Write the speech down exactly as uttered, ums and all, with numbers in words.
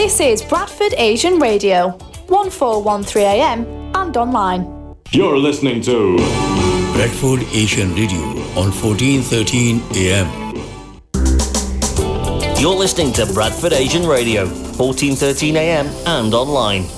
This is Bradford Asian Radio, one four one three A M and online. You're listening to Bradford Asian Radio on fourteen thirteen A M. You're listening to Bradford Asian Radio, fourteen thirteen A M and online.